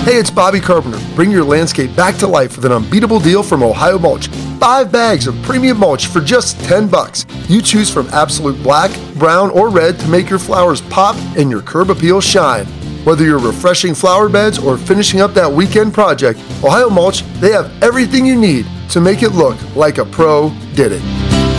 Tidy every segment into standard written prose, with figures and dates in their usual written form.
Hey, it's Bobby Carpenter. Bring your landscape back to life with an unbeatable deal from Ohio Mulch. 5 bags of premium mulch for just $10. You choose from absolute black, brown, or red to make your flowers pop and your curb appeal shine. Whether you're refreshing flower beds or finishing up that weekend project, Ohio Mulch, they have everything you need to make it look like a pro did it.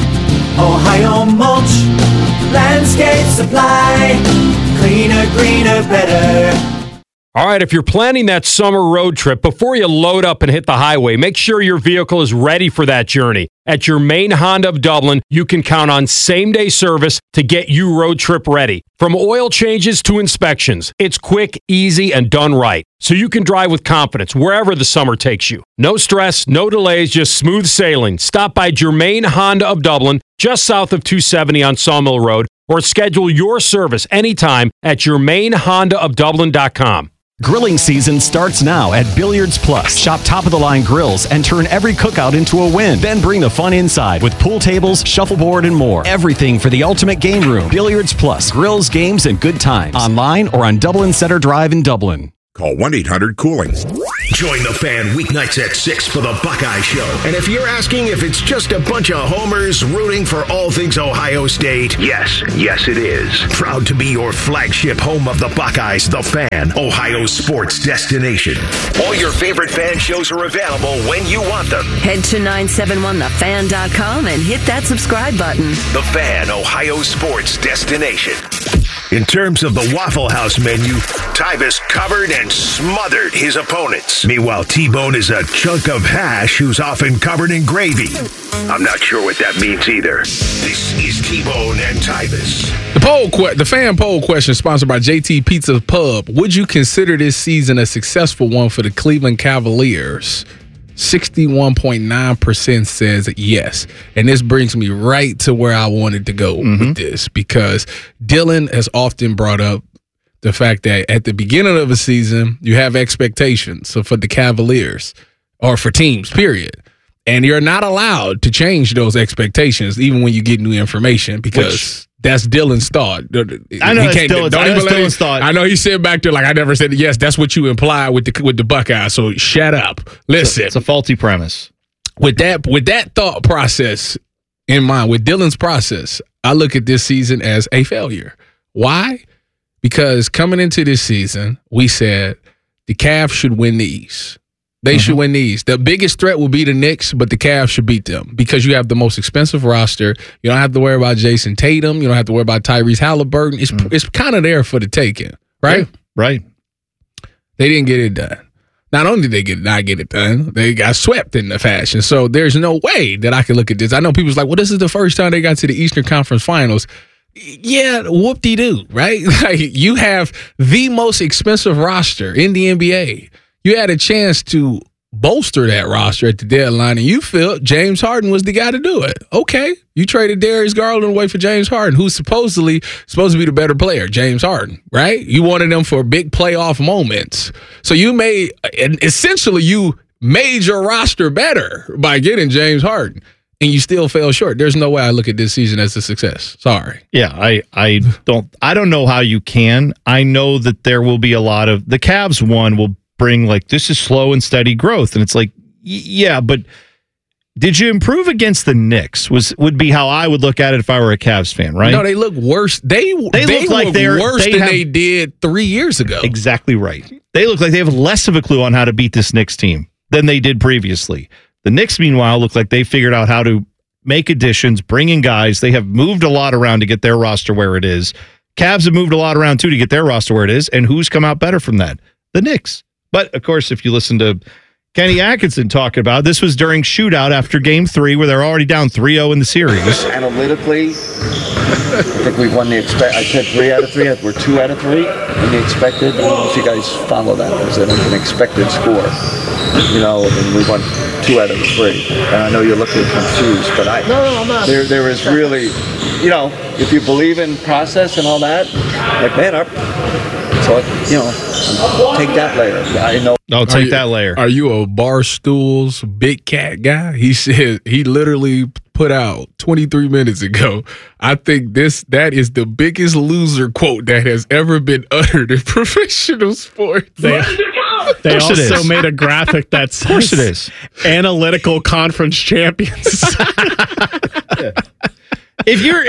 Ohio Mulch, landscape supply, cleaner, greener, better. All right, if you're planning that summer road trip, before you load up and hit the highway, make sure your vehicle is ready for that journey. At your main Honda of Dublin, you can count on same-day service to get you road trip ready. From oil changes to inspections, it's quick, easy, and done right. So you can drive with confidence wherever the summer takes you. No stress, no delays, just smooth sailing. Stop by Germain Honda of Dublin, just south of 270 on Sawmill Road, or schedule your service anytime at germainhondaofdublin.com. Grilling season starts now at Billiards Plus. Shop top-of-the-line grills and turn every cookout into a win. Then bring the fun inside with pool tables, shuffleboard, and more. Everything for the ultimate game room. Billiards Plus. Grills, games, and good times. Online or on Dublin Center Drive in Dublin. Call 1-800-COOLING. Join the Fan weeknights at 6 for the Buckeye Show. And if you're asking if it's just a bunch of homers rooting for all things Ohio State, yes it is. Proud to be your flagship home of the Buckeyes, the Fan, Ohio sports destination. All your favorite Fan shows are available when you want them. Head to 971thefan.com and hit that subscribe button. The Fan, Ohio sports destination. In terms of the Waffle House menu, Tyvis covered and smothered his opponents. Meanwhile, T-Bone is a chunk of hash who's often covered in gravy. I'm not sure what that means either. This is T-Bone and Tyvis. The fan poll question sponsored by JT Pizza Pub. Would you consider this season a successful one for the Cleveland Cavaliers? 61.9% says yes. And this brings me right to where I wanted to go with this, because Dylan has often brought up the fact that at the beginning of a season, you have expectations. So for the Cavaliers, or for teams, period. And you're not allowed to change those expectations even when you get new information, because that's Dylan's thought. I know Dylan's thought. I know he said back there like, I never said yes. That's what you implied with the Buckeyes. So shut up. Listen, it's a faulty premise. With that thought process in mind, with Dylan's process, I look at this season as a failure. Why? Because coming into this season, we said the Cavs should win the East. They should win these. The biggest threat will be the Knicks, but the Cavs should beat them because you have the most expensive roster. You don't have to worry about Jason Tatum. You don't have to worry about Tyrese Halliburton. It's kind of there for the taking, right? Yeah, right. They didn't get it done. Not only did they not get it done, they got swept in the fashion. So there's no way that I can look at this. I know people's like, well, this is the first time they got to the Eastern Conference Finals. Yeah, whoop-de-doo, right? Like, you have the most expensive roster in the NBA. You had a chance to bolster that roster at the deadline, and you felt James Harden was the guy to do it. Okay, you traded Darius Garland away for James Harden, who's supposedly supposed to be the better player, James Harden, right? You wanted him for big playoff moments. So you made your roster better by getting James Harden, and you still fell short. There's no way I look at this season as a success. Sorry. Yeah, I don't know how you can. I know that there will be a lot of the Cavs will bring like, this is slow and steady growth, and it's like, yeah, but did you improve against the Knicks? Would be how I would look at it if I were a Cavs fan, right? No, they look worse. They look like they're worse than they did 3 years ago. Exactly right. They look like they have less of a clue on how to beat this Knicks team than they did previously. The Knicks, meanwhile, look like they figured out how to make additions, bring in guys. They have moved a lot around to get their roster where it is. Cavs have moved a lot around too to get their roster where it is, and who's come out better from that? The Knicks. But, of course, if you listen to Kenny Atkinson talking about it, this was during shootout after Game 3 where they're already down 3-0 in the series. Analytically, I think we've won I said 3 out of 3. We're 2 out of 3 in the expected. I don't know if you guys follow that. There's an expected score. And we won 2 out of 3. And I know you're looking confused, but I'm not. There is really, if you believe in process and all that, like, man, take that layer. I know. No, take that layer. Are you a Barstool's Big Cat guy? He said he literally put out 23 minutes ago. I think that is the biggest loser quote that has ever been uttered in professional sports. They also made a graphic that says, of course it is. Analytical conference champions. If you're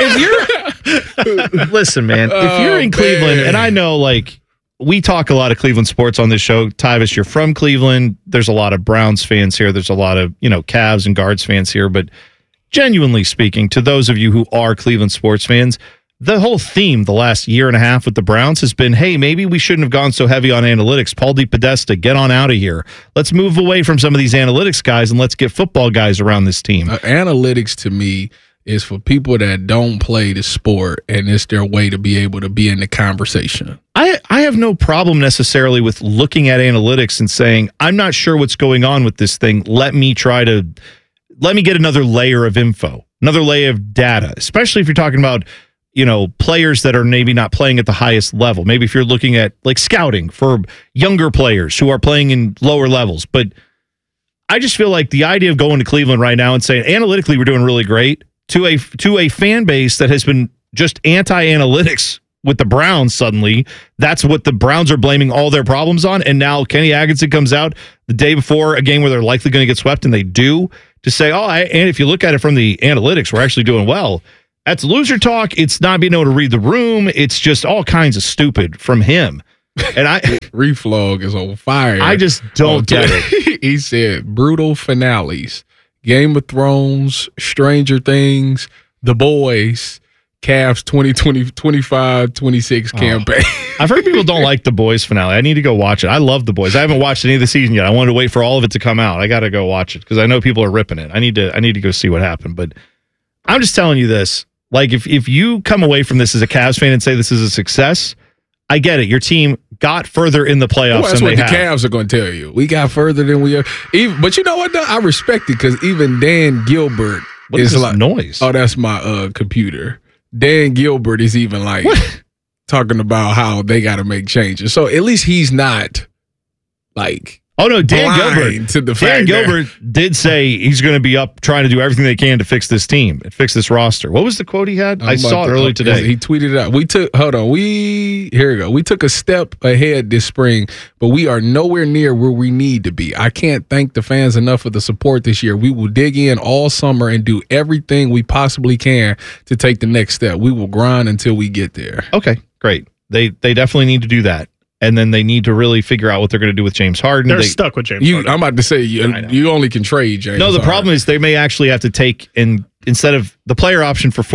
listen, man, if you're in Cleveland, and I know like we talk a lot of Cleveland sports on this show, Tyvis, you're from Cleveland. There's a lot of Browns fans here. There's a lot of, Cavs and Guards fans here, but genuinely speaking, to those of you who are Cleveland sports fans, the whole theme the last year and a half with the Browns has been, hey, maybe we shouldn't have gone so heavy on analytics. Paul DePodesta, get on out of here. Let's move away from some of these analytics guys and let's get football guys around this team. Analytics to me is for people that don't play the sport, and it's their way to be able to be in the conversation. I have no problem necessarily with looking at analytics and saying, I'm not sure what's going on with this thing. Let me get another layer of info, another layer of data, especially if you're talking about players that are maybe not playing at the highest level. Maybe if you're looking at like scouting for younger players who are playing in lower levels. But I just feel like the idea of going to Cleveland right now and saying analytically we're doing really great to a fan base that has been just anti-analytics with the Browns suddenly, that's what the Browns are blaming all their problems on. And now Kenny Atkinson comes out the day before a game where they're likely going to get swept, and they do, to say, and if you look at it from the analytics, we're actually doing well. That's loser talk. It's not being able to read the room. It's just all kinds of stupid from him. And Reflog is on fire. I just don't get it. He said brutal finales, Game of Thrones, Stranger Things, The Boys, Cavs 2020-25-26 campaign. I've heard people don't like The Boys finale. I need to go watch it. I love The Boys. I haven't watched any of the season yet. I wanted to wait for all of it to come out. I got to go watch it because I know people are ripping it. I need to go see what happened. But I'm just telling you this. Like, if you come away from this as a Cavs fan and say this is a success, I get it. Your team got further in the playoffs that's than what they the have. Cavs are going to tell you. We got further than we are. But you know what, though? I respect it because even Dan Gilbert what is this noise? Oh, that's my computer. Dan Gilbert is even like talking about how they got to make changes. So at least he's not like... Oh, no, Dan Gilbert did say he's going to be up trying to do everything they can to fix this team and fix this roster. What was the quote he had? I saw it earlier today. He tweeted it out. Here we go. We took a step ahead this spring, but we are nowhere near where we need to be. I can't thank the fans enough for the support this year. We will dig in all summer and do everything we possibly can to take the next step. We will grind until we get there. Okay, great. They definitely need to do that. And then they need to really figure out what they're going to do with James Harden. They're stuck with James Harden. I'm about to say, you only can trade James No, the Harden. problem is they may actually have to take, and instead of the player option for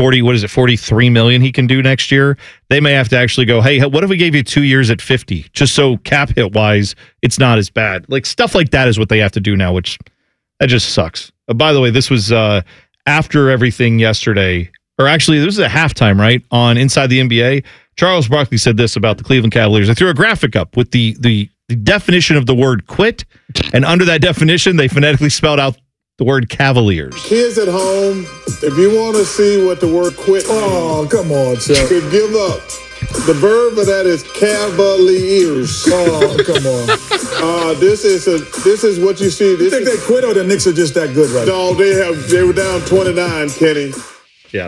$43 million he can do next year, they may have to actually go, hey, what if we gave you 2 years at 50, just so cap hit wise, it's not as bad. Like stuff like that is what they have to do now, which that just sucks. By the way, this was after everything yesterday, or actually this was at halftime, right? On Inside the NBA. Charles Barkley said this about the Cleveland Cavaliers. I threw a graphic up with the definition of the word quit, and under that definition, they phonetically spelled out the word Cavaliers. Kids at home, if you want to see what the word quit means, oh, come on, Chuck. To give up. The verb of that is Cavaliers. Oh, come on. This is what you see. You think they quit or the Knicks are just that good right now? No, they were down 29, Kenny. Yeah,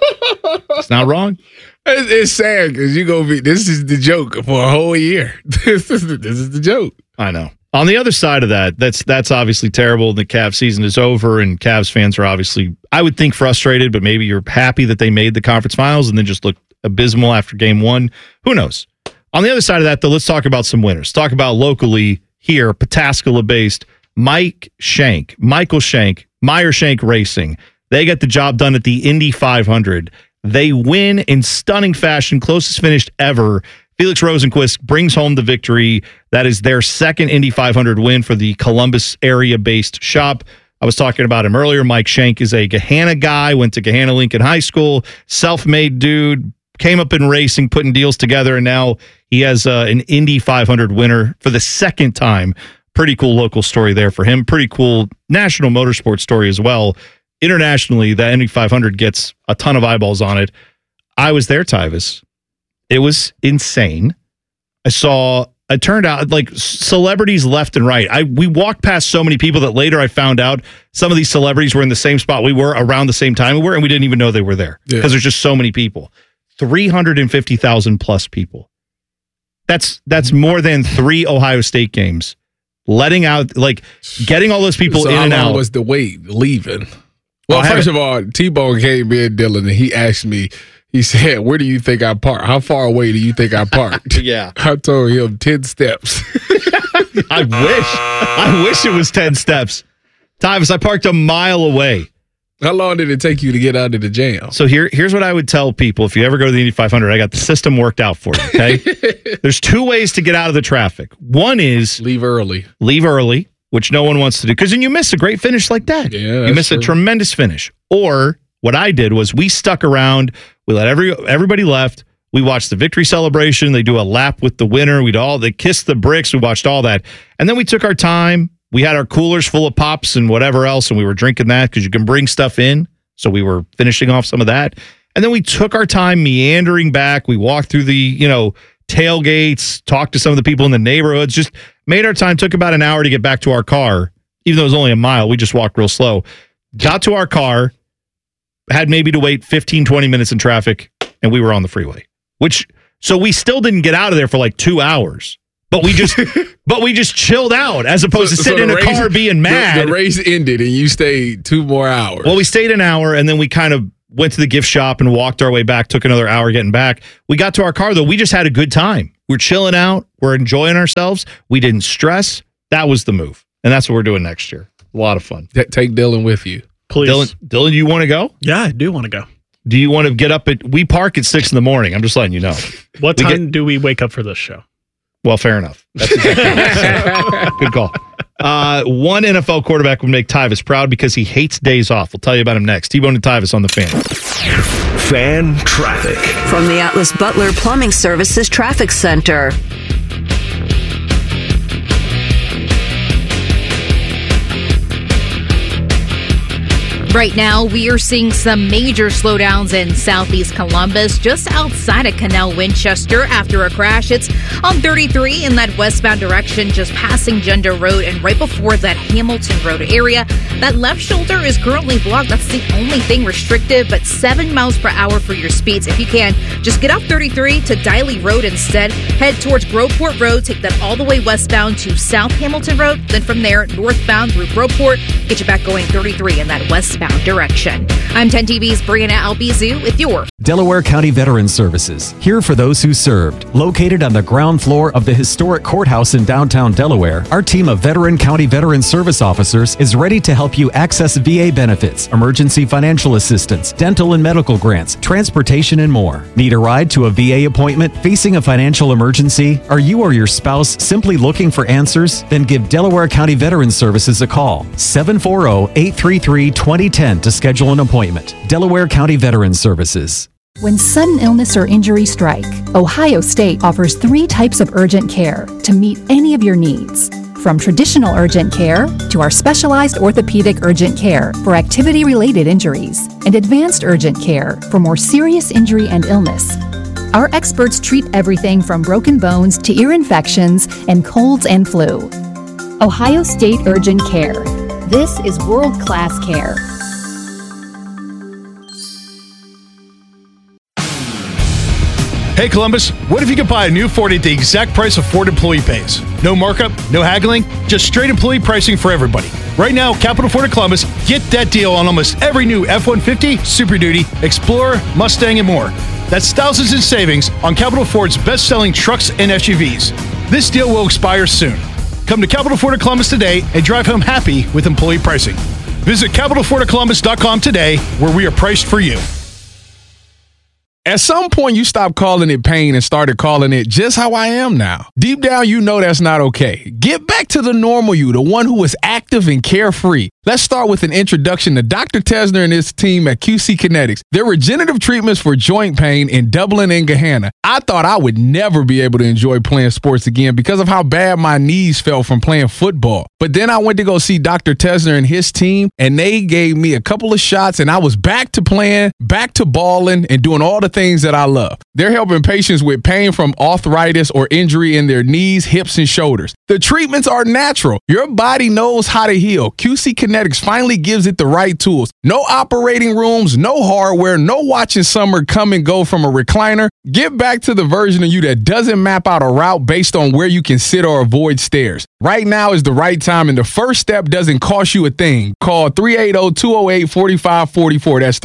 it's not wrong. It's sad because this is the joke for a whole year. This is the joke. I know. On the other side of that, that's obviously terrible. The Cavs season is over, and Cavs fans are obviously, I would think, frustrated, but maybe you're happy that they made the conference finals and then just looked abysmal after game one. Who knows? On the other side of that, though, let's talk about some winners. Talk about locally here, Pataskala-based Michael Shank, Meyer Shank Racing. They get the job done at the Indy 500. They win in stunning fashion, closest finish ever. Felix Rosenquist brings home the victory. That is their second Indy 500 win for the Columbus area-based shop. I was talking about him earlier. Mike Shank is a Gahanna guy, went to Gahanna Lincoln High School, self-made dude, came up in racing, putting deals together, and now he has an Indy 500 winner for the second time. Pretty cool local story there for him. Pretty cool national motorsport story as well. Internationally, the Indy 500 gets a ton of eyeballs on it. I was there, Tyvis. It was insane. It turned out like celebrities left and right. We walked past so many people that later I found out some of these celebrities were in the same spot we were around the same time we were, and we didn't even know they were there because there's just so many people. 350,000 plus people. That's more than 3 Ohio State games letting out, like getting all those people So in and how long out. was the wait leaving? Well, first of all, T-Bone came in, Dylan, and he asked me, he said, where do you think I parked? How far away do you think I parked? Yeah. I told him 10 steps. I wish it was 10 steps. Tyvis, I parked a mile away. How long did it take you to get out of the jam? So here's what I would tell people. If you ever go to the Indy 500, I got the system worked out for you, okay? There's two ways to get out of the traffic. One is leave early, which no one wants to do, because then you miss a great finish like that. Yeah, you miss a tremendous finish. Or what I did was we stuck around. We let everybody left. We watched the victory celebration. They do a lap with the winner. They kissed the bricks. We watched all that. And then we took our time. We had our coolers full of pops and whatever else, and we were drinking that because you can bring stuff in. So we were finishing off some of that. And then we took our time meandering back. We walked through the, tailgates, talked to some of the people in the neighborhoods, just made our time. Took about an hour to get back to our car. Even though it was only a mile, we just walked real slow. Got to our car, had maybe to wait 15, 20 minutes in traffic, and we were on the freeway. So we still didn't get out of there for like 2 hours. But we just chilled out as opposed to sitting in a car being mad. The race ended and you stayed 2 more hours. Well, we stayed an hour and then we kind of went to the gift shop and walked our way back, took another hour getting back. We got to our car, though. We just had a good time. We're chilling out. We're enjoying ourselves. We didn't stress. That was the move. And that's what we're doing next year. A lot of fun. Take Dylan with you. Please. Dylan, you want to go? Yeah, I do want to go. Do you want to get up we park at 6 in the morning. I'm just letting you know. What time do we wake up for this show? Well, fair enough. That's exactly good call. One NFL quarterback would make Tyvis proud because he hates days off. We'll tell you about him next. T-Bone and Tyvis on the Fan. Fan traffic. From the Atlas Butler Plumbing Services Traffic Center. Right now, we are seeing some major slowdowns in southeast Columbus, just outside of Canal Winchester after a crash. It's on 33 in that westbound direction, just passing Gender Road, and right before that Hamilton Road area. That left shoulder is currently blocked. That's the only thing restricted, but 7 miles per hour for your speeds. If you can, just get off 33 to Diley Road instead. Head towards Groveport Road, take that all the way westbound to South Hamilton Road. Then from there, northbound through Groveport, get you back going 33 in that westbound direction. I'm 10 TV's Brianna Albizu with your Delaware County Veterans Services, here for those who served. Located on the ground floor of the historic courthouse in downtown Delaware, our team of veteran county veteran service officers is ready to help you access VA benefits, emergency financial assistance, dental and medical grants, transportation, and more. Need a ride to a VA appointment? Facing a financial emergency? Are you or your spouse simply looking for answers? Then give Delaware County Veterans Services a call. 740-833-2010 to schedule an appointment. Delaware County Veterans Services. When sudden illness or injury strike, Ohio State offers 3 types of urgent care to meet any of your needs. From traditional urgent care to our specialized orthopedic urgent care for activity-related injuries and advanced urgent care for more serious injury and illness. Our experts treat everything from broken bones to ear infections and colds and flu. Ohio State Urgent Care. This is world-class care. Hey Columbus, what if you could buy a new Ford at the exact price of Ford employee pays? No markup, no haggling, just straight employee pricing for everybody. Right now, Capital Ford of Columbus, get that deal on almost every new F-150, Super Duty, Explorer, Mustang, and more. That's thousands in savings on Capital Ford's best-selling trucks and SUVs. This deal will expire soon. Come to Capital Ford of Columbus today and drive home happy with employee pricing. Visit CapitalFordofColumbus.com today, where we are priced for you. At some point, you stopped calling it pain and started calling it just how I am now. Deep down, you know that's not okay. Get back to the normal you, the one who is active and carefree. Let's start with an introduction to Dr. Tesner and his team at QC Kinetics. Their regenerative treatments for joint pain in Dublin and Gahanna. I thought I would never be able to enjoy playing sports again because of how bad my knees felt from playing football. But then I went to go see Dr. Tesner and his team, and they gave me a couple of shots, and I was back to playing, back to balling, and doing all the things that I love. They're helping patients with pain from arthritis or injury in their knees, hips, and shoulders. The treatment treatments are natural. Your body knows how to heal. QC Kinetics finally gives it the right tools. No operating rooms, no hardware, no watching summer come and go from a recliner. Get back to the version of you that doesn't map out a route based on where you can sit or avoid stairs. Right now is the right time, and the first step doesn't cost you a thing. Call 380-208-4544. That's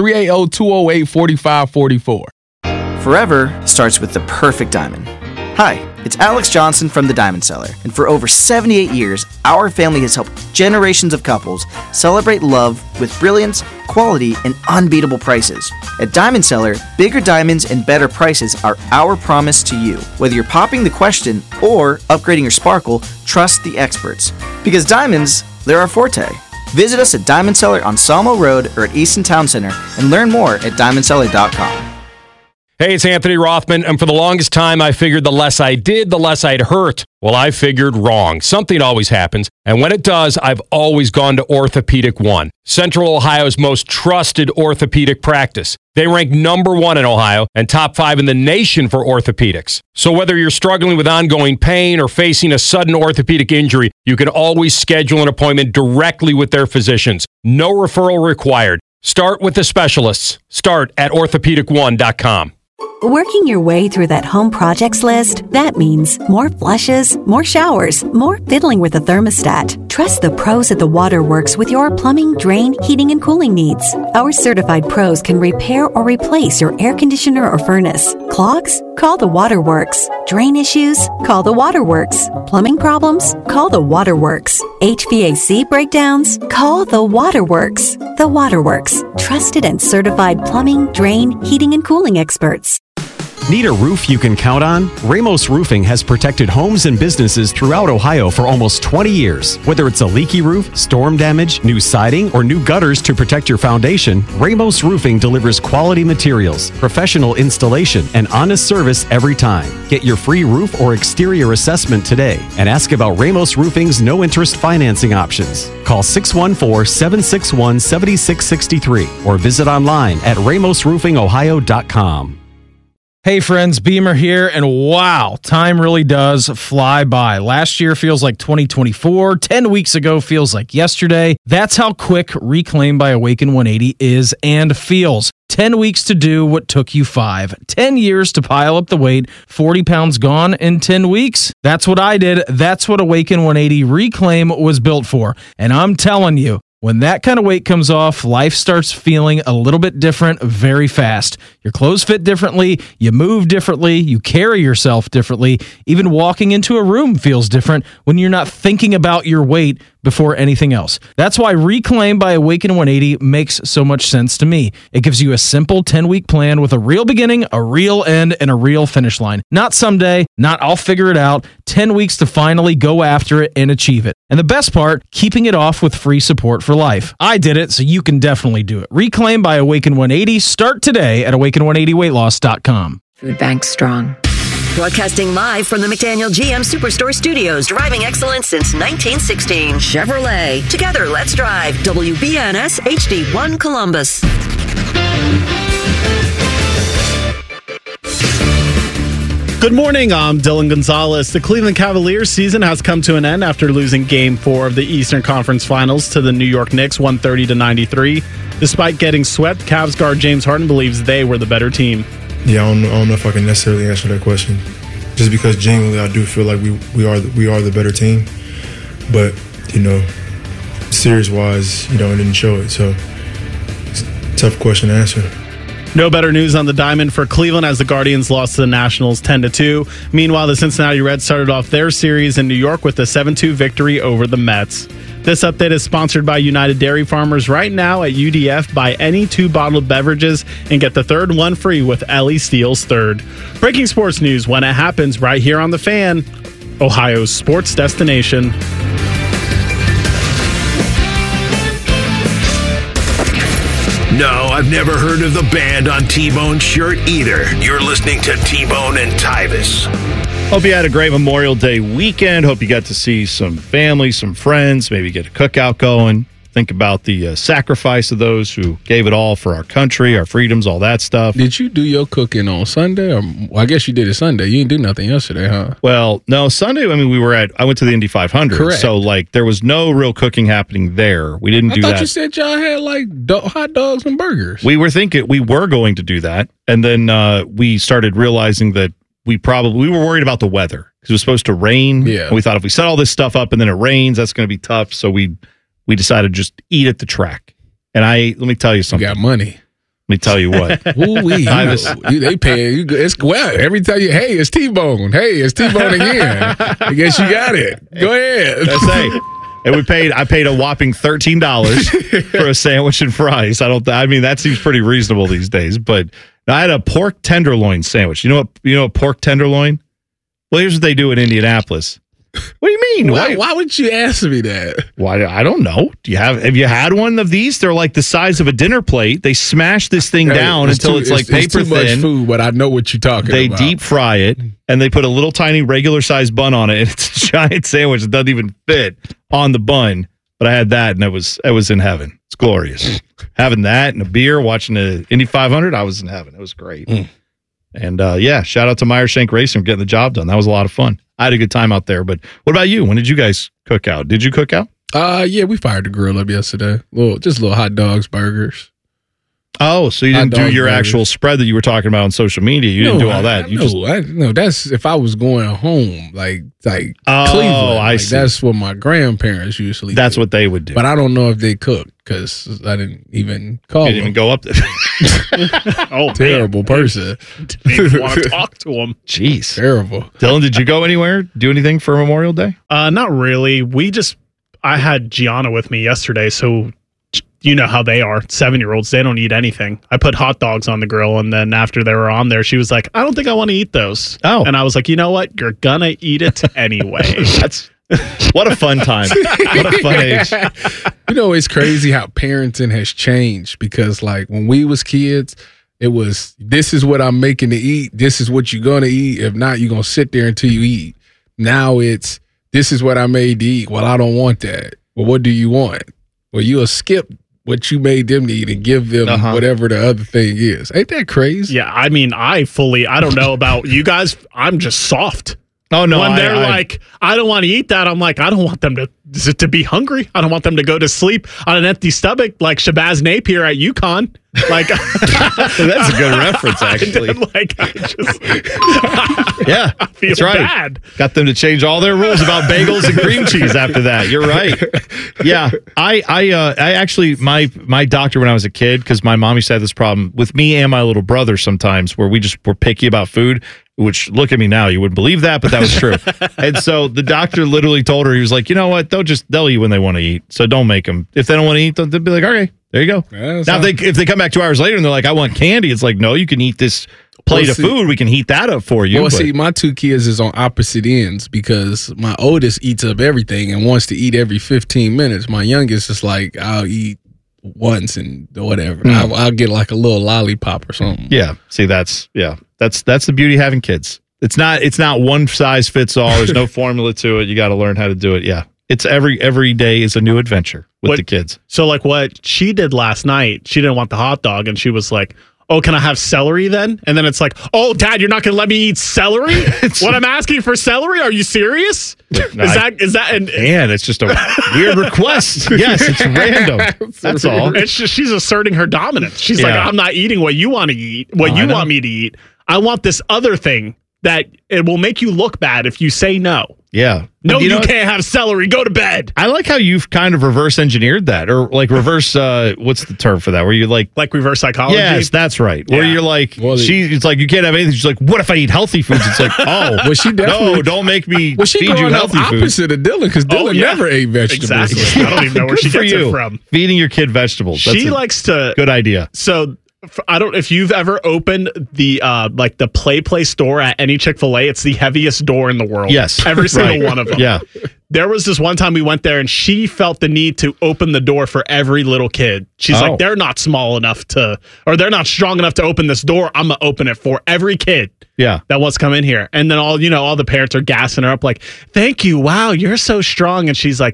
380-208-4544. Forever starts with the perfect diamond. Hi, it's Alex Johnson from The Diamond Seller, and for over 78 years, our family has helped generations of couples celebrate love with brilliance, quality, and unbeatable prices. At Diamond Seller, bigger diamonds and better prices are our promise to you. Whether you're popping the question or upgrading your sparkle, trust the experts. Because diamonds, they're our forte. Visit us at Diamond Seller on Sawmill Road or at Easton Town Center and learn more at diamondseller.com. Hey, it's Anthony Rothman, and for the longest time, I figured the less I did, the less I'd hurt. Well, I figured wrong. Something always happens, and when it does, I've always gone to Orthopedic One, Central Ohio's most trusted orthopedic practice. They rank #1 in Ohio and top 5 in the nation for orthopedics. So whether you're struggling with ongoing pain or facing a sudden orthopedic injury, you can always schedule an appointment directly with their physicians. No referral required. Start with the specialists. Start at orthopedic1.com. Working your way through that home projects list, that means more flushes, more showers, more fiddling with the thermostat. Trust the pros at the Waterworks with your plumbing, drain, heating, and cooling needs. Our certified pros can repair or replace your air conditioner or furnace. Clogs? Call the Waterworks. Drain issues? Call the Waterworks. Plumbing problems? Call the Waterworks. HVAC breakdowns? Call the Waterworks. The Waterworks. Trusted and certified plumbing, drain, heating, and cooling experts. Need a roof you can count on? Ramos Roofing has protected homes and businesses throughout Ohio for almost 20 years. Whether it's a leaky roof, storm damage, new siding, or new gutters to protect your foundation, Ramos Roofing delivers quality materials, professional installation, and honest service every time. Get your free roof or exterior assessment today and ask about Ramos Roofing's no-interest financing options. Call 614-761-7663 or visit online at ramosroofingohio.com. Hey friends, Beamer here, and wow, time really does fly by. Last year feels like 2024, 10 weeks ago feels like yesterday. That's how quick Reclaim by Awaken 180 is and feels. 10 weeks to do what took you 5. 10 years to pile up the weight, 40 pounds gone in 10 weeks. That's what I did. That's what Awaken 180 Reclaim was built for. And I'm telling you, when that kind of weight comes off, life starts feeling a little bit different very fast. Your clothes fit differently, you move differently, you carry yourself differently. Even walking into a room feels different when you're not thinking about your weight before anything else. That's why Reclaim by Awaken 180 makes so much sense to me. It gives you a simple 10-week plan with a real beginning, a real end, and a real finish line. Not someday, not I'll figure it out. 10 weeks to finally go after it and achieve it. And the best part, keeping it off with free support for life. I did it, so you can definitely do it. Reclaim by Awaken 180. Start today at awaken180weightloss.com. Food Bank Strong. Broadcasting live from the McDaniel GM Superstore Studios, driving excellence since 1916. Chevrolet. Together, let's drive. WBNS HD1 Columbus. Good morning, I'm Dylan Gonzalez. The Cleveland Cavaliers season has come to an end after losing Game 4 of the Eastern Conference Finals to the New York Knicks 130-93. Despite getting swept, Cavs guard James Harden believes they were the better team. Yeah, I don't know if I can necessarily answer that question. Just because genuinely I do feel like we are the better team. But, series-wise, it didn't show it. So it's a tough question to answer. No better news on the diamond for Cleveland as the Guardians lost to the Nationals 10-2. Meanwhile, the Cincinnati Reds started off their series in New York with a 7-2 victory over the Mets. This update is sponsored by United Dairy Farmers. Right now at UDF, buy any 2 bottled beverages and get the third one free with Ellie Steele's third. Breaking sports news when it happens right here on The Fan, Ohio's sports destination. No, I've never heard of the band on T-Bone's shirt either. You're listening to T-Bone and Tyvis. Hope you had a great Memorial Day weekend. Hope you got to see some family, some friends, maybe get a cookout going. Think about the sacrifice of those who gave it all for our country, our freedoms, all that stuff. Did you do your cooking on Sunday? Or I guess you did it Sunday. You didn't do nothing yesterday, huh? Well, no, Sunday, I mean, I went to the Indy 500. Correct. So, like, there was no real cooking happening there. We didn't do that. I thought you said y'all had, like, hot dogs and burgers. We were going to do that. And then we started realizing that we were worried about the weather because it was supposed to rain. Yeah. And we thought if we set all this stuff up and then it rains, that's going to be tough. So we decided to just eat at the track. And let me tell you something. You got money. Let me tell you what. Ooh-wee. They pay you. Every time hey, it's T-Bone. Hey, it's T-Bone again. I guess you got it. Go ahead. And I paid a whopping $13 for a sandwich and fries. That seems pretty reasonable these days. But I had a pork tenderloin sandwich. You know what pork tenderloin? Well, here's what they do in Indianapolis. What do you mean? Why would you ask me that? Why? I don't know. Have you had one of these? They're like the size of a dinner plate. They smash this thing down until it's like paper too thin. Much food, but I know what you're talking about. They deep fry it and they put a little tiny regular sized bun on it. And it's a giant sandwich that doesn't even fit on the bun. But I had that and it was in heaven. It's glorious. Having that and a beer, watching the Indy 500, I was in heaven. It was great. And shout out to Meyer Shank Racing for getting the job done. That was a lot of fun. I had a good time out there. But what about you? When did you guys cook out? Did you cook out? Yeah, we fired the grill up yesterday. Just little hot dogs, burgers. Oh, so you didn't do your actual spread that you were talking about on social media. You didn't do all that. No, that's if I was going home, like Cleveland. I see. That's what my grandparents usually That's do. what they would do. But I don't know if they cook because I didn't even call You didn't them. even go up there. Oh, Terrible person. Didn't even want to talk to him. Jeez. Terrible. Dylan, did you go anywhere? Do anything for Memorial Day? Not really. I had Gianna with me yesterday, so you know how they are. 7-year-olds, they don't eat anything. I put hot dogs on the grill, and then after they were on there, she was like, I don't think I want to eat those. Oh. And I was like, you know what? You're gonna eat it anyway. What a fun time. What a fun age. You know, it's crazy how parenting has changed because, like, when we was kids, it was, this is what I'm making to eat. This is what you're going to eat. If not, you're going to sit there until you eat. Now it's, this is what I made to eat. Well, I don't want that. Well, what do you want? Well, you'll skip what you made them to eat and give them whatever the other thing is. Ain't that crazy? Yeah, I mean, I don't know about you guys. I'm just soft. Oh, no. When they're like, I don't want to eat that, I'm like, I don't want them to be hungry. I don't want them to go to sleep on an empty stomach like Shabazz Napier at UConn. Like, that's a good reference, actually. Yeah, I feel that's right. bad. Got them to change all their rules about bagels and cream cheese after that. You're right. Yeah, I actually my doctor when I was a kid, because my mom used to have this problem with me and my little brother sometimes, where we just were picky about food. Which, look at me now, you wouldn't believe that, but that was true. And so the doctor literally told her, he was like, you know what, they'll eat when they want to eat, so don't make them. If they don't want to eat, they'll be like, okay, there you go. Yeah, now, if they come back 2 hours later and they're like, I want candy, it's like, no, you can eat this plate of food. We can heat that up for you. Well, see, my two kids is on opposite ends because my oldest eats up everything and wants to eat every 15 minutes. My youngest is like, I'll eat once and whatever. I'll get like a little lollipop or something. Yeah. See, that's the beauty of having kids. It's not one size fits all. There's no formula to it. You got to learn how to do it. Yeah. It's every day is a new adventure with the kids. So like what she did last night, she didn't want the hot dog and she was like, oh, can I have celery then? And then it's like, oh, Dad, you're not going to let me eat celery? What I'm asking for celery? Are you serious? No, is that? Man, it's just a weird request. Yes, it's random. That's all. It's just, she's asserting her dominance. She's like, I'm not eating what you want to eat, what you want me to eat. I want this other thing that it will make you look bad if you say no. Yeah. No, you can't have celery. Go to bed. I like how you've kind of reverse engineered that, or like reverse, what's the term for that? Where you like reverse psychology? Yes, that's right. Yeah. Where you're like, it's like, you can't have anything. She's like, what if I eat healthy foods? It's like, oh, well, she definitely, no, don't make me she feed you healthy foods. Opposite of Dylan, because Dylan never ate vegetables. Exactly. I don't even know where she gets it from. Feeding your kid vegetables. She likes to. Good idea. So, I don't if you've ever opened the like the Play store at any Chick-fil-A. It's the heaviest door in the world. Yes, every single one of them. Yeah. There was this one time we went there and she felt the need to open the door for every little kid. She's like, they're not small enough or they're not strong enough to open this door. I'm gonna open it for every kid. Yeah, that wants to come in here. And then all the parents are gassing her up like, thank you, wow, you're so strong. And she's like,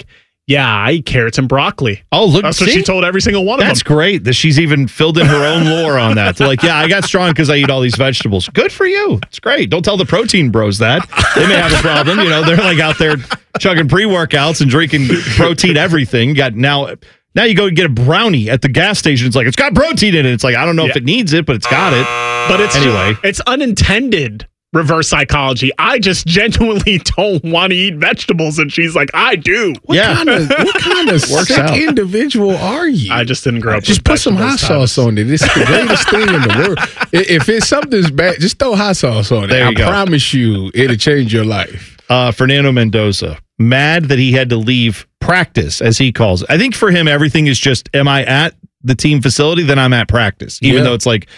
Yeah, I eat carrots and broccoli. Oh, look. That's what she told every single one of them. That's great that she's even filled in her own lore on that. They're like, yeah, I got strong because I eat all these vegetables. Good for you. It's great. Don't tell the protein bros that. They may have a problem. You know, they're like out there chugging pre-workouts and drinking protein everything. Now you go get a brownie at the gas station. It's like, it's got protein in it. It's like, I don't know if it needs it, but it's got it. But it's anyway. It's unintended reverse psychology. I just genuinely don't want to eat vegetables, and she's like, I do. What kind of sick individual are you? I just didn't grow up. Just with put some hot sauce on it. It's the greatest thing in the world. If it's something's bad, just throw hot sauce on it. There you go. I promise you, it'll change your life. Fernando Mendoza, mad that he had to leave practice, as he calls it. I think for him, everything is just, am I at the team facility? Then I'm at practice, even though it's like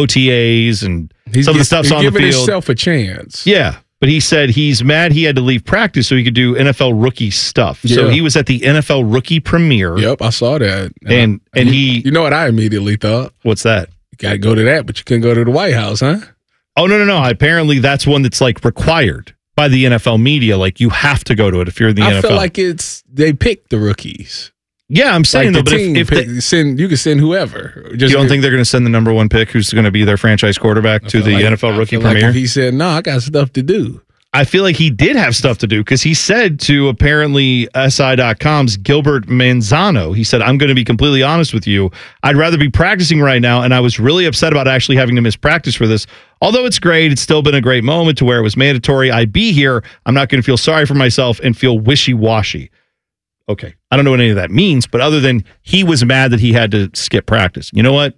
OTAs and some of the stuff's on the field. He's giving himself a chance. Yeah, but he said he's mad he had to leave practice so he could do NFL rookie stuff. Yeah. So he was at the NFL rookie premiere. Yep, I saw that. And he... You know what I immediately thought? What's that? You got to go to that, but you couldn't go to the White House, huh? Oh, no. Apparently that's one that's like required by the NFL media. Like you have to go to it if you're in the NFL. I feel like they pick the rookies. Yeah, I'm saying like though, but if you can send whoever. You don't think they're going to send the number one pick, who's going to be their franchise quarterback, to the NFL rookie premiere? Like if he said, "No, I got stuff to do." I feel like he did have stuff to do because he said to apparently SI.com's Gilbert Manzano, he said, "I'm going to be completely honest with you. I'd rather be practicing right now, and I was really upset about actually having to miss practice for this. Although it's great, it's still been a great moment to where it was mandatory. I'd be here. I'm not going to feel sorry for myself and feel wishy-washy." Okay, I don't know what any of that means, but other than he was mad that he had to skip practice. You know what?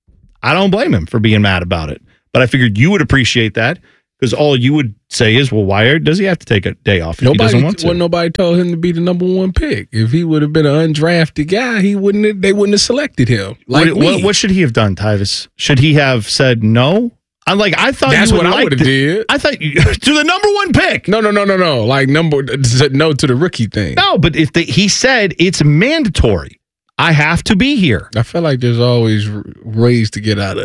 I don't blame him for being mad about it, but I figured you would appreciate that because all you would say is, well, why does he have to take a day off if he doesn't want to? Well, nobody told him to be the number one pick. If he would have been an undrafted guy, they wouldn't have selected him. What should he have done, Tyvis? Should he have said no? I thought that's what I would have did. I thought to the number one pick. No. Like no to the rookie thing. No, but he said it's mandatory. I have to be here. I feel like there's always ways to get out of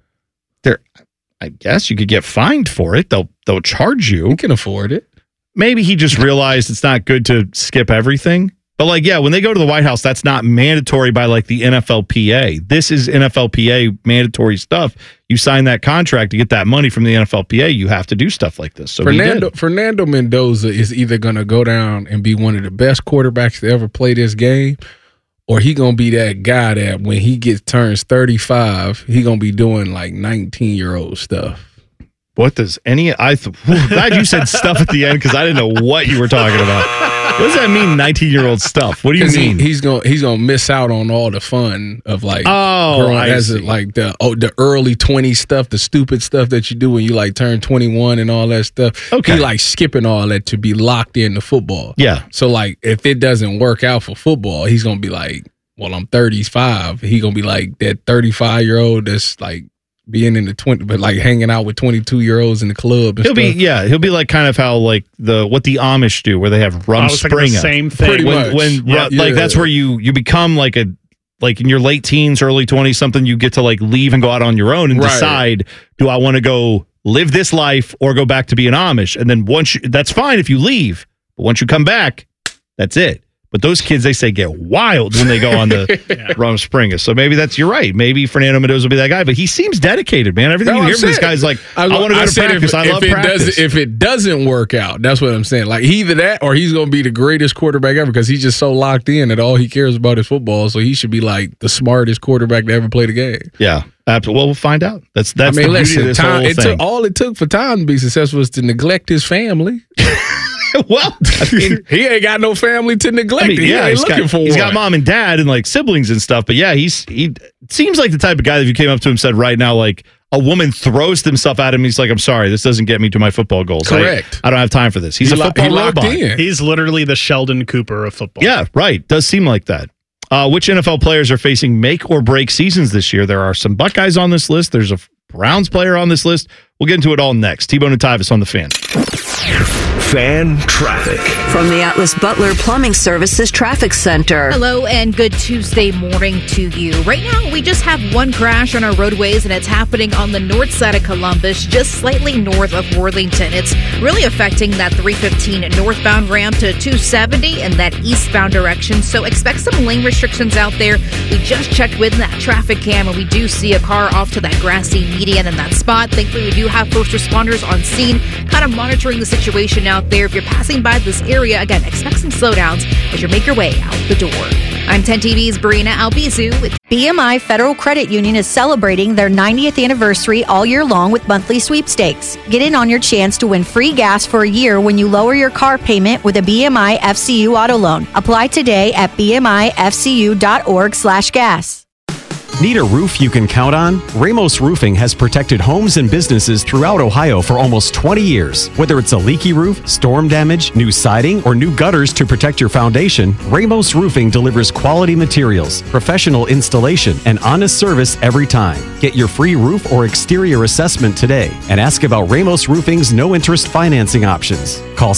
that. I guess you could get fined for it. They'll charge you. You can afford it. Maybe he just realized it's not good to skip everything. But when they go to the White House, that's not mandatory by like the NFLPA. This is NFLPA mandatory stuff. You sign that contract to get that money from the NFLPA. You have to do stuff like this. So Fernando Mendoza is either going to go down and be one of the best quarterbacks to ever play this game, or he going to be that guy that when he turns 35, he going to be doing like 19-year-old stuff. What does glad you said stuff at the end because I didn't know what you were talking about. What does that mean, 19-year-old stuff? What do you mean? He's gonna miss out on all the fun of like the early 20 stuff, the stupid stuff that you do when you like turn 21 and all that stuff. Okay. He like skipping all that to be locked into football. Yeah. So like if it doesn't work out for football, he's gonna be like, well, I'm 35. He gonna be like that 35-year-old that's like being in the 20, but like hanging out with 22-year-olds in the club. He'll be like kind of how like what the Amish do, where they have Rumspringa. The same thing. That's where you become like in your late teens, early 20s, something. You get to like leave and go out on your own and decide, do I want to go live this life or go back to being Amish? And then that's fine if you leave, but once you come back, that's it. But those kids, they say, get wild when they go on the Rumspringa. So maybe you're right. Maybe Fernando Mendoza will be that guy. But he seems dedicated, man. Everything you hear from this guy's like, I want to go to practice. I love practice. If it doesn't work out, that's what I'm saying. Like either that or he's going to be the greatest quarterback ever because he's just so locked in that all he cares about is football. So he should be like the smartest quarterback to ever play the game. Yeah. Absolutely. Well, we'll find out. That's the beauty of this whole thing. All it took for Tom to be successful was to neglect his family. Well, I mean, he ain't got no family to neglect. He's got mom and dad and like siblings and stuff. But yeah, he seems like the type of guy that if you came up to him and said right now, like a woman throws himself at him, he's like, I'm sorry, this doesn't get me to my football goals. Correct. I don't have time for this. He's a football robot. He's literally the Sheldon Cooper of football. Yeah, right. Does seem like that. Which NFL players are facing make or break seasons this year? There are some Buckeyes on this list. There's a Browns player on this list. We'll get into it all next. T-Bone and Tyvis on the Fan. Fan traffic. From the Atlas Butler Plumbing Services Traffic Center. Hello and good Tuesday morning to you. Right now, we just have one crash on our roadways, and it's happening on the north side of Columbus, just slightly north of Worthington. It's really affecting that 315 northbound ramp to 270 in that eastbound direction, so expect some lane restrictions out there. We just checked with that traffic cam, and we do see a car off to that grassy median in that spot. Thankfully, we do have first responders on scene, kind of monitoring the situation out there. If you're passing by this area, again, expect some slowdowns as you make your way out the door. I'm 10 TV's Brina Albizu with BMI Federal Credit Union is celebrating their 90th anniversary all year long with monthly sweepstakes. Get in on your chance to win free gas for a year when you lower your car payment with a BMI FCU auto loan. Apply today at bmifcu.org/gas. Need a roof you can count on? Ramos Roofing has protected homes and businesses throughout Ohio for almost 20 years. Whether it's a leaky roof, storm damage, new siding, or new gutters to protect your foundation, Ramos Roofing delivers quality materials, professional installation, and honest service every time. Get your free roof or exterior assessment today and ask about Ramos Roofing's no-interest financing options. Call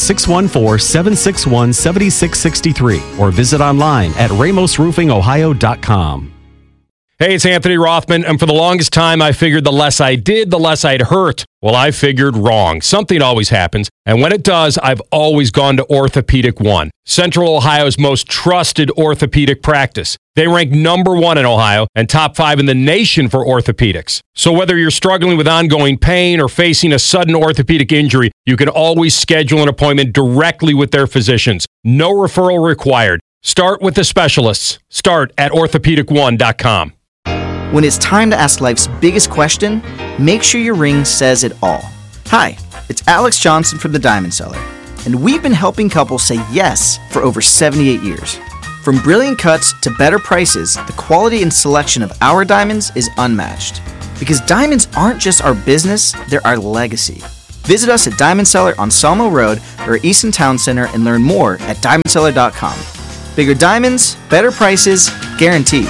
614-761-7663 or visit online at ramosroofingohio.com. Hey, it's Anthony Rothman, and for the longest time, I figured the less I did, the less I'd hurt. Well, I figured wrong. Something always happens, and when it does, I've always gone to Orthopedic One, Central Ohio's most trusted orthopedic practice. They rank #1 in Ohio and top 5 in the nation for orthopedics. So whether you're struggling with ongoing pain or facing a sudden orthopedic injury, you can always schedule an appointment directly with their physicians. No referral required. Start with the specialists. Start at orthopedic1.com. When it's time to ask life's biggest question, make sure your ring says it all. Hi, it's Alex Johnson from the Diamond Cellar, and we've been helping couples say yes for over 78 years. From brilliant cuts to better prices, the quality and selection of our diamonds is unmatched. Because diamonds aren't just our business, they're our legacy. Visit us at Diamond Cellar on Salmo Road or Easton Town Center and learn more at diamondcellar.com. Bigger diamonds, better prices, guaranteed.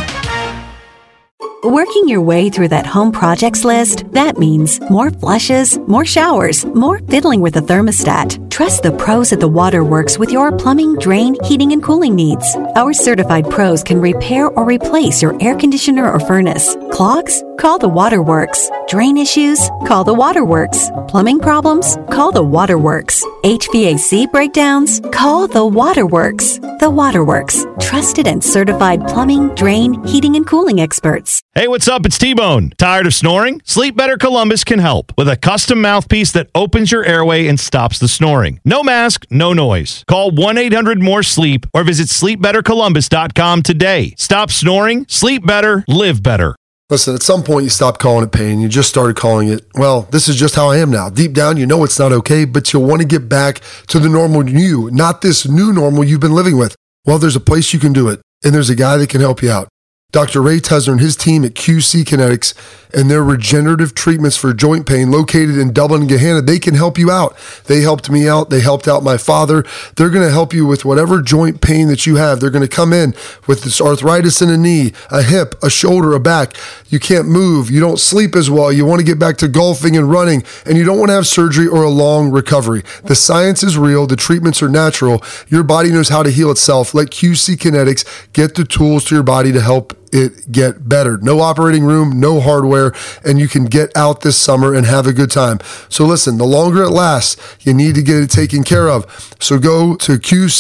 Working your way through that home projects list, that means more flushes, more showers, more fiddling with the thermostat. Trust the pros at the Waterworks with your plumbing, drain, heating, and cooling needs. Our certified pros can repair or replace your air conditioner or furnace. Clogs? Call the Waterworks. Drain issues? Call the Waterworks. Plumbing problems? Call the Waterworks. HVAC breakdowns? Call the Waterworks. The Waterworks. Trusted and certified plumbing, drain, heating, and cooling experts. Hey, what's up? It's T-Bone. Tired of snoring? Sleep Better Columbus can help with a custom mouthpiece that opens your airway and stops the snoring. No mask, no noise. Call 1-800-MORE-SLEEP or visit sleepbettercolumbus.com today. Stop snoring, sleep better, live better. Listen, at some point you stopped calling it pain. You just started calling it, well, this is just how I am now. Deep down, you know it's not okay, but you'll want to get back to the normal you, not this new normal you've been living with. Well, there's a place you can do it, and there's a guy that can help you out. Dr. Ray Tesner and his team at QC Kinetics and their regenerative treatments for joint pain located in Dublin and Gahanna, they can help you out. They helped me out. They helped out my father. They're going to help you with whatever joint pain that you have. They're going to come in with this arthritis in a knee, a hip, a shoulder, a back. You can't move. You don't sleep as well. You want to get back to golfing and running, and you don't want to have surgery or a long recovery. The science is real. The treatments are natural. Your body knows how to heal itself. Let QC Kinetics get the tools to your body to help it get better. No operating room, no hardware, and you can get out this summer and have a good time. So listen, the longer it lasts, you need to get it taken care of. So go to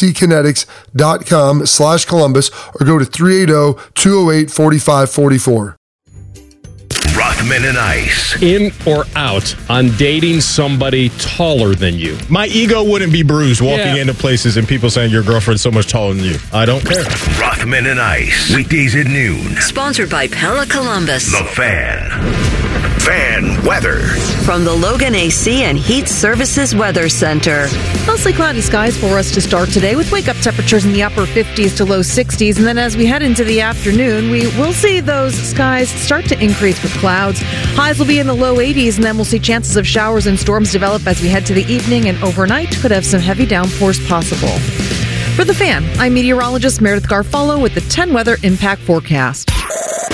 qckinetics.com/Columbus or go to 380-208-4544. Rothman and Ice. In or out on dating somebody taller than you? My ego wouldn't be bruised walking into places and people saying your girlfriend's so much taller than you. I don't care. Rothman and Ice. Weekdays at noon. Sponsored by Pella Columbus. The Fan. Fan weather. From the Logan AC and Heat Services Weather Center. Mostly cloudy skies for us to start today with wake-up temperatures in the upper 50s to low 60s. And then as we head into the afternoon, we will see those skies start to increase with clouds. Highs will be in the low 80s, and then we'll see chances of showers and storms develop as we head to the evening, and overnight could have some heavy downpours possible. For The Fan, I'm meteorologist Meredith Garfalo with the 10 Weather Impact Forecast.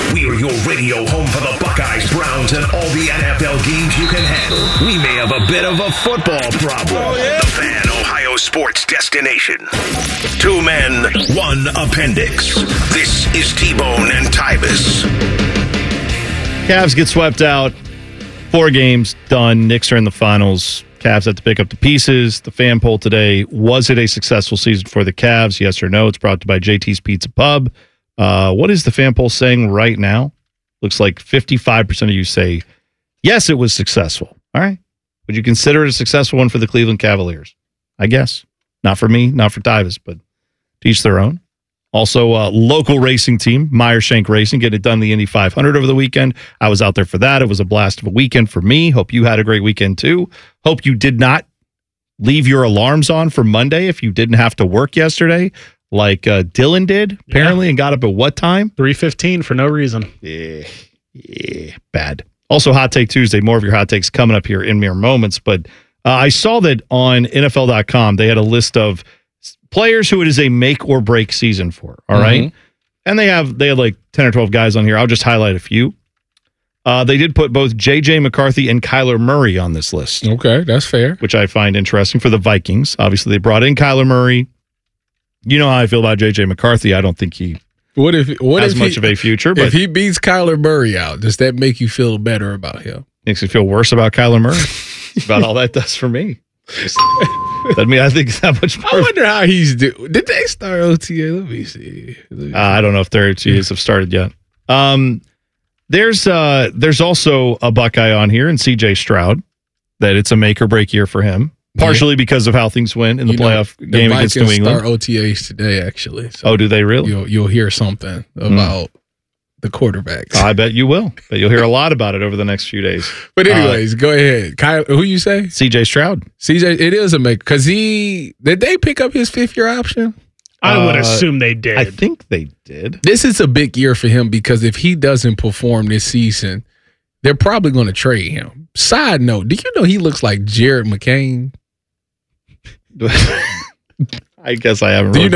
We are your radio home for the Buckeyes, Browns, and all the NFL games you can handle. We may have a bit of a football problem. The Fan, Ohio sports destination. 2 men, 1 appendix. This is T-Bone and Tybus. Cavs get swept out. 4 games done. Knicks are in the finals. Cavs have to pick up the pieces. The fan poll today, was it a successful season for the Cavs? Yes or no? It's brought to you by JT's Pizza Pub. What is the fan poll saying right now? Looks like 55% of you say, yes, it was successful. All right. Would you consider it a successful one for the Cleveland Cavaliers? I guess. Not for me, not for Tybus, but to each their own. Also, local racing team, Meyer Shank Racing, getting it done the Indy 500 over the weekend. I was out there for that. It was a blast of a weekend for me. Hope you had a great weekend too. Hope you did not leave your alarms on for Monday if you didn't have to work yesterday, like Dylan did, apparently, and got up at what time? 3:15 for no reason. Yeah, bad. Also, Hot Take Tuesday. More of your hot takes coming up here in mere moments. But I saw that on NFL.com, they had a list of players who it is a make or break season for. All right. And they had like 10 or 12 guys on here. I'll just highlight a few. They did put both J.J. McCarthy and Kyler Murray on this list. Okay, that's fair. Which I find interesting for the Vikings. Obviously, they brought in Kyler Murray. You know how I feel about J.J. McCarthy. I don't think he has much of a future. But if he beats Kyler Murray out, does that make you feel better about him? Makes me feel worse about Kyler Murray. That's about all that does for me. I mean, I think it's that much more. I wonder how he's doing. Did they start OTA? Let me see. I don't know if their OTAs have started yet. There's also a Buckeye on here in C.J. Stroud that it's a make or break year for him, partially because of how things went in the playoff game against New England. Start OTAs today, actually. So oh, do they really? You'll hear something about the quarterbacks. I bet you will. But you'll hear a lot about it over the next few days. But anyways, go ahead. Kyle, who you say? C.J. Stroud. C.J. It is a make because did they pick up his 5th-year option? I would assume they did. I think they did. This is a big year for him because if he doesn't perform this season, they're probably going to trade him. Side note, do you know he looks like Jared McCain? I guess I haven't. Do you really